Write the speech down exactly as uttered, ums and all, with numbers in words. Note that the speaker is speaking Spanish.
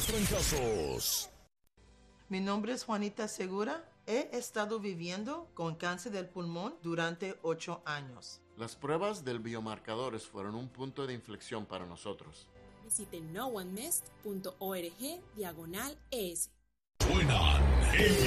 trancazos. Mi nombre es Juanita Segura. He estado viviendo con cáncer del pulmón durante ocho años. Las pruebas del biomarcadores fueron un punto de inflexión para nosotros. Visite no one mest punto org diagonal es. Suenan en